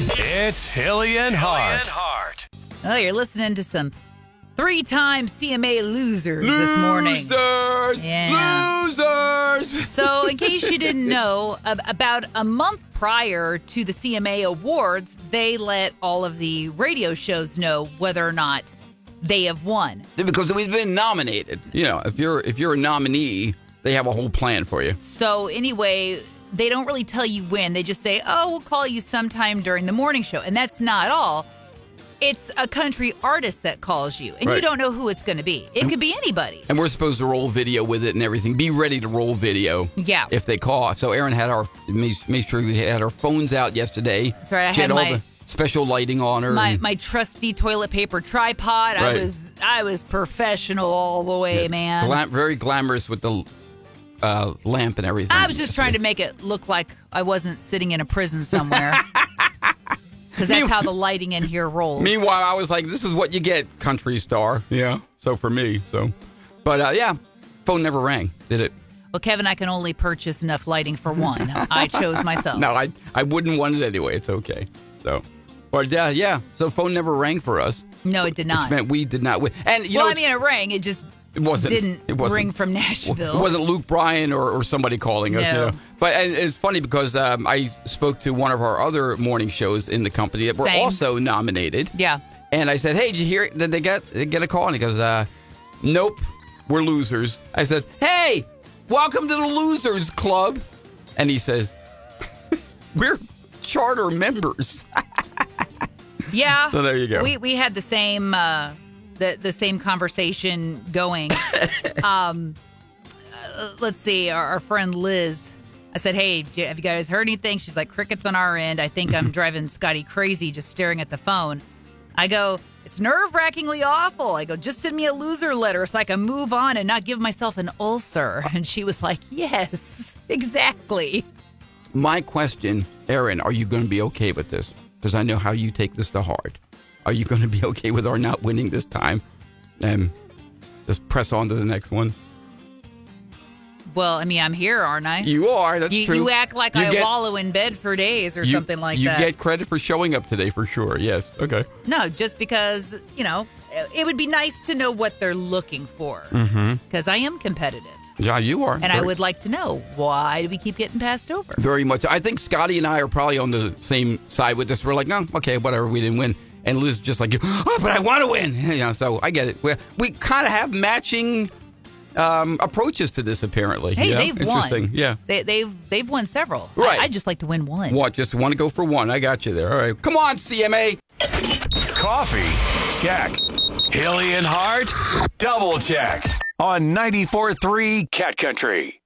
It's Hilly and Hart. Oh, you're listening to some 3-time CMA losers this morning. Losers! So, in case you didn't know, about a month prior to the CMA Awards, they let all of the radio shows know whether or not they have won. Because we've been nominated. You know, if you're a nominee, they have a whole plan for you. So, anyway, they don't really tell you when. They just say, oh, we'll call you sometime during the morning show. And that's not all. It's a country artist that calls you, and right. You don't know who it's going to be. It could be anybody. And we're supposed to roll video with it and everything. Be ready to roll video. Yeah. If they call. So Erin had made sure we had our phones out yesterday. That's right. I she had all my the special lighting on her. My trusty toilet paper tripod. Right. I was professional all the way, man. Very glamorous with the lamp and everything. I was just trying to make it look like I wasn't sitting in a prison somewhere. Because that's how the lighting in here rolls. Meanwhile, I was like, this is what you get, country star. Yeah. So for me. But yeah, phone never rang, did it? Well, Kevin, I can only purchase enough lighting for one. I chose myself. No, I wouldn't want it anyway. It's okay. So, but yeah. So phone never rang for us. No, it did not. Which meant we did not win. And it rang. It just didn't ring from Nashville. It wasn't Luke Bryan or somebody calling us. No. You know? But and it's funny because I spoke to one of our other morning shows in the company that were also nominated. Yeah. And I said, hey, did you hear it? Did they get a call? And he goes, nope, we're losers. I said, hey, welcome to the Losers Club. And he says, we're charter members. Yeah. So there you go. We had the same the same conversation going. Let's see, our friend Liz. I said, hey, have you guys heard anything? She's like, crickets on our end. I think I'm driving Scotty crazy just staring at the phone. I go, it's nerve-wrackingly awful. I go, just send me a loser letter so I can move on and not give myself an ulcer. And she was like, yes, exactly. My question, Erin, are you going to be okay with this? Because I know how you take this to heart. Are you going to be okay with our not winning this time? And just press on to the next one? Well, I mean, I'm here, aren't I? You are. That's true. You act like I wallow in bed for days or something like that. You get credit for showing up today for sure. Yes. Okay. No, just because, it would be nice to know what they're looking for. Because I am competitive. Yeah, you are. And I would like to know, why do we keep getting passed over? Very much. I think Scotty and I are probably on the same side with this. We're like, no, okay, whatever, we didn't win. And Liz just like, oh, but I want to win. So I get it. We kind of have matching approaches to this, apparently. Hey, they've won. Yeah. They've won several. Right. I'd just like to win one. What? Just want to go for one. I got you there. All right. Come on, CMA. Coffee, check. Hilly and Hart, double check. On 94.3 Cat Country.